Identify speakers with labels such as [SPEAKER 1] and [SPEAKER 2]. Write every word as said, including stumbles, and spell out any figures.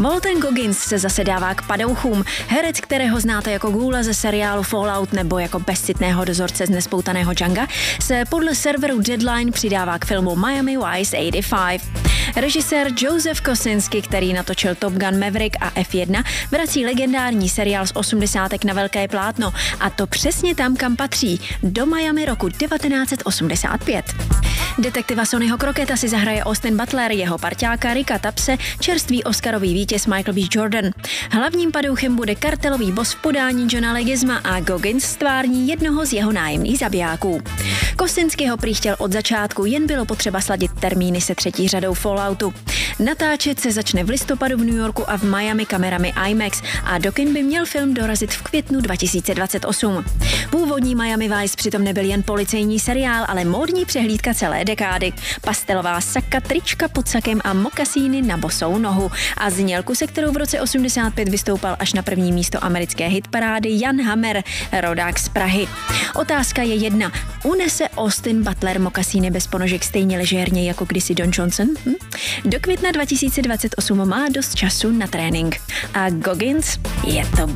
[SPEAKER 1] Walton Goggins se zase dává k padouchům. Herec, kterého znáte jako Ghoula ze seriálu Fallout nebo jako bezcitného dozorce z nespoutaného Django, se podle serveru Deadline přidává k filmu Miami Vice osmdesát pět. Režisér Joseph Kosinski, který natočil Top Gun Maverick a F jedna, vrací legendární seriál z osmdesátek na velké plátno, a to přesně tam, kam patří, do Miami roku devatenáct set osmdesát pět. Detektiva Sonnyho Crocketta si zahraje Austin Butler, jeho parťáka Ricka Tapse čerstvý oscarový vítěz Michael B. Jordan. Hlavním padouchem bude kartelový boss v podání Johna Leguizama a Goggins stvární jednoho z jeho nájemných zabijáků. Kosinski ho prý chtěl od začátku, jen bylo potřeba sladit termíny se třetí řadou Falloutu. Natáčet se začne v listopadu v New Yorku a v Miami kamerami IMAX a do kin by měl film dorazit v květnu dva tisíce dvacet osm. Původní Miami Vice přitom nebyl jen policejní seriál, ale módní přehlídka celé dekády. Pastelová saka, trička pod sakem a mokasíny na bosou nohu. A znělku, se kterou v roce osmdesát pět vystoupal až na první místo americké hitparády Jan Hammer, rodák z Prahy. Otázka je jedna. Unese Austin Butler mokasíny bez ponožek stejně ležérně jako kdysi Don Johnson? Hm? Do května dva tisíce dvacet osm má dost času na trénink. A Goggins je to